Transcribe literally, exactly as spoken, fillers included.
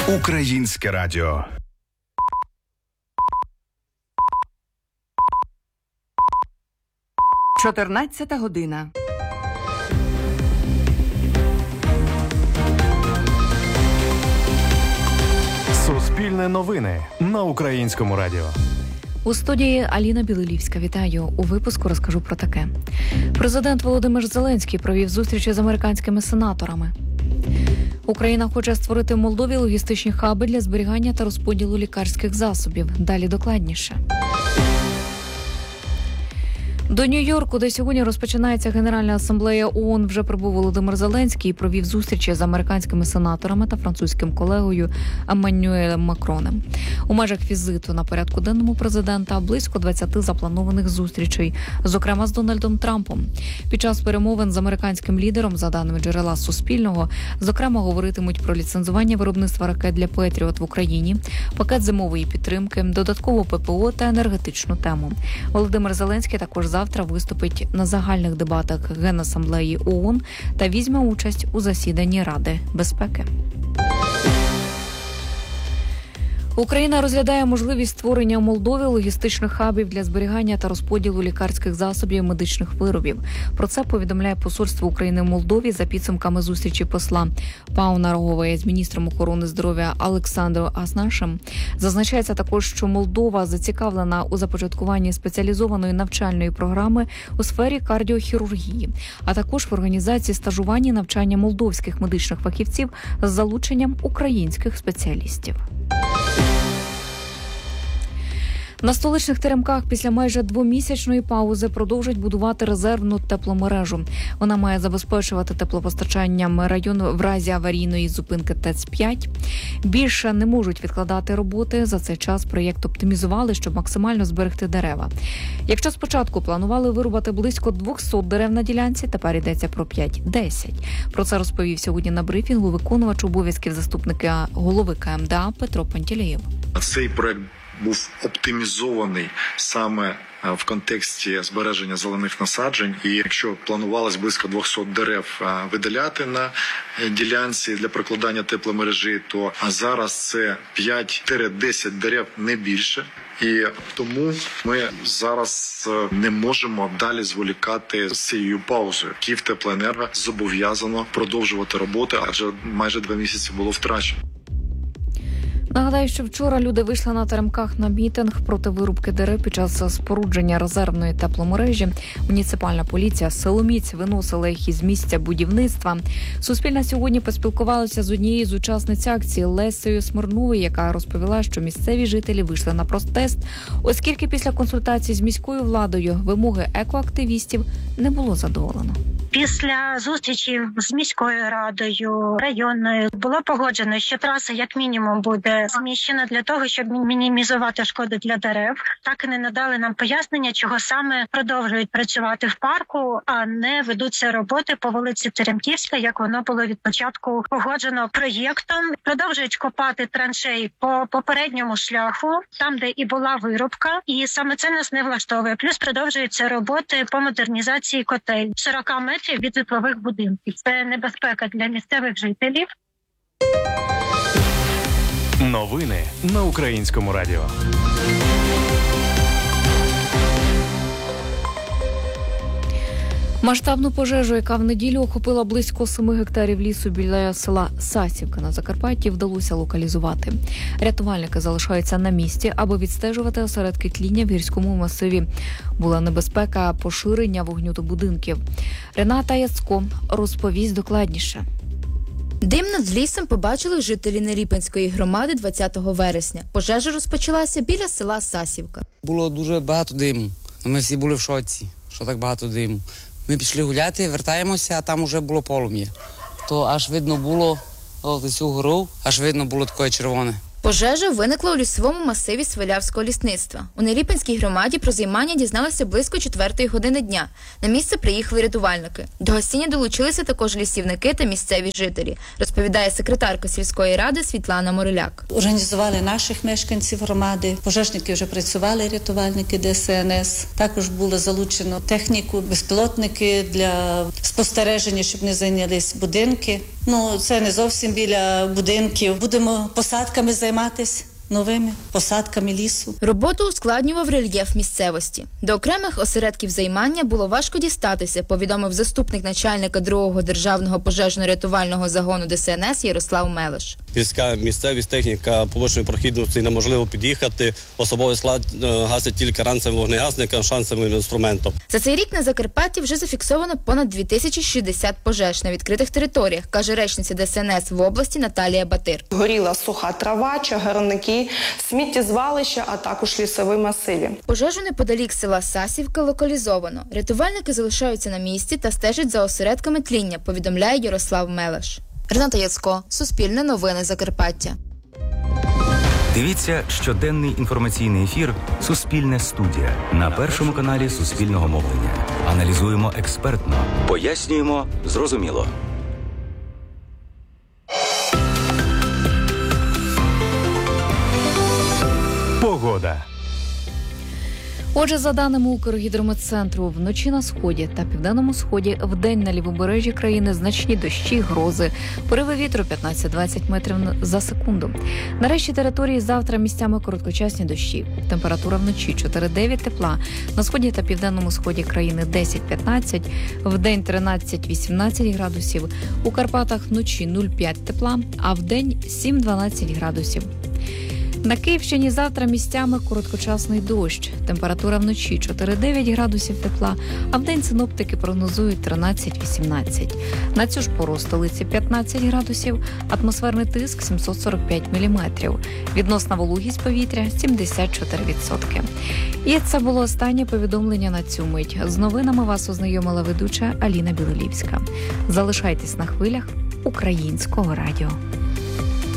Українське радіо. чотирнадцята година. Суспільне новини на Українському радіо. У студії Аліна Білилівська. Вітаю. У випуску розкажу про таке. Президент Володимир Зеленський провів зустрічі з американськими сенаторами. Україна хоче створити в Молдові логістичні хаби для зберігання та розподілу лікарських засобів. Далі докладніше. До Нью-Йорку, де сьогодні розпочинається Генеральна асамблея ООН, вже прибув Володимир Зеленський і провів зустрічі з американськими сенаторами та французьким колегою Еммануелем Макроном. У межах візиту на порядку денному президента близько двадцяти запланованих зустрічей, зокрема з Дональдом Трампом. Під час перемовин з американським лідером, за даними джерела Суспільного, зокрема говоритимуть про ліцензування виробництва ракет для Петріот в Україні, пакет зимової підтримки, додатково ППО та енергетичну тему. Володимир Зеленський також завтра виступить на загальних дебатах Генасамблеї ООН та візьме участь у засіданні Ради безпеки. Україна розглядає можливість створення у Молдові логістичних хабів для зберігання та розподілу лікарських засобів і медичних виробів. Про це повідомляє посольство України в Молдові за підсумками зустрічі посла Пауна Рогової з міністром охорони здоров'я Олександром Аснашем. Зазначається також, що Молдова зацікавлена у започаткуванні спеціалізованої навчальної програми у сфері кардіохірургії, а також в організації стажування і навчання молдовських медичних фахівців з залученням українських спеціалістів. На столичних теремках після майже двомісячної паузи продовжать будувати резервну тепломережу. Вона має забезпечувати теплопостачанням району в разі аварійної зупинки ТЕЦ п'ять. Більше не можуть відкладати роботи. За цей час проєкт оптимізували, щоб максимально зберегти дерева. Якщо спочатку планували вирубати близько двісті дерев на ділянці, тепер йдеться про п'ять-десять. Про це розповів сьогодні на брифінгу виконувач обов'язків заступника голови КМДА Петро Пантелеєв. Цей проєкт був оптимізований саме в контексті збереження зелених насаджень. І якщо планувалось близько двісті дерев видаляти на ділянці для прокладання тепломережі, то зараз це п'ять-десять дерев, не більше. І тому ми зараз не можемо далі зволікати з цією паузою. Київтеплоенерго зобов'язано продовжувати роботи, адже майже два місяці було втрачено. Нагадаю, що вчора люди вийшли на теремках на мітинг проти вирубки дерев під час спорудження резервної тепломережі. Муніципальна поліція силоміць виносила їх із місця будівництва. Суспільне сьогодні поспілкувалося з однією з учасниць акції Лесею Смирновою, яка розповіла, що місцеві жителі вийшли на протест, оскільки після консультацій з міською владою вимоги екоактивістів не було задоволено. Після зустрічі з міською радою, районною, було погоджено, що траса як мінімум буде зміщена для того, щоб мінімізувати шкоди для дерев. Так і не надали нам пояснення, чого саме продовжують працювати в парку, а не ведуться роботи по вулиці Теремківська, як воно було від початку погоджено проєктом. Продовжують копати траншеї по попередньому шляху, там, де і була вирубка, і саме це нас не влаштовує. Плюс продовжуються роботи по модернізації котель сорок метрів від житлових будинків. Це небезпека для місцевих жителів. Новини на Українському радіо. Масштабну пожежу, яка в неділю охопила близько семи гектарів лісу біля села Сасівка на Закарпатті, вдалося локалізувати. Рятувальники залишаються на місці, аби відстежувати осередки тління в гірському масиві. Була небезпека поширення вогню до будинків. Рената Яцко розповість докладніше. Дим над лісом побачили жителі Неріпинської громади двадцятого вересня. Пожежа розпочалася біля села Сасівка. Було дуже багато диму. Ми всі були в шоці, що так багато диму. Ми пішли гуляти, вертаємося, а там вже було полум'я. То аж видно було, о, цю гору, аж видно було таке червоне. Пожежа виникла у лісовому масиві Свалявського лісництва. У Неріпинській громаді про займання дізналися близько четвертої години дня. На місце приїхали рятувальники. До гасіння долучилися також лісівники та місцеві жителі, розповідає секретарка сільської ради Світлана Мореляк. Організували наших мешканців громади, пожежники вже працювали, рятувальники Де Ес Ен Ес. Також було залучено техніку, безпілотники для спостереження, щоб не зайнялись будинки. Ну, це не зовсім біля будинків. Будемо посадками займатися. Новими посадками лісу. Роботу ускладнював рельєф місцевості. До окремих осередків займання було важко дістатися, повідомив заступник начальника другого державного пожежно-рятувального загону Де Ес Ен Ес Ярослав Мелеш. Гірська місцевість, техніка побочної прохідності неможливо під'їхати. Особовий склад гасить тільки ранцевим вогнегасником, шансовим інструментом. За цей рік на Закарпатті вже зафіксовано понад дві тисячі шістдесят пожеж на відкритих територіях, каже речниця Де Ес Ен Ес в області Наталія Батир. Горіла суха трава, чагарники, сміттєзвалища, а також лісові масиві. Пожежу неподалік села Сасівка локалізовано. Рятувальники залишаються на місці та стежать за осередками тління, повідомляє Ярослав Мелеш. Рената Яцко, Суспільне новини Закарпаття. Дивіться щоденний інформаційний ефір «Суспільне студія» на першому каналі Суспільного мовлення. Аналізуємо експертно, пояснюємо зрозуміло. Погода. Отже, за даними Укргідрометцентру, вночі на сході та південному сході, вдень на лівобережжі країни значні дощі, грози, пориви вітру п'ятнадцять-двадцять метрів за секунду. На решті території завтра місцями короткочасні дощі. Температура вночі чотири-дев'ять тепла, на сході та південному сході країни десять-п'ятнадцять, вдень тринадцять-вісімнадцять градусів, у Карпатах вночі нуль-п'ять тепла, а вдень сім-дванадцять градусів. На Київщині завтра місцями короткочасний дощ. Температура вночі чотири-дев'ять градусів тепла, а вдень синоптики прогнозують тринадцять-вісімнадцять. На цю ж пору столиці п'ятнадцять градусів, атмосферний тиск сімсот сорок п'ять міліметрів. Відносна вологість повітря сімдесят чотири відсотки. І це було останнє повідомлення на цю мить. З новинами вас ознайомила ведуча Аліна Білолівська. Залишайтесь на хвилях Українського радіо.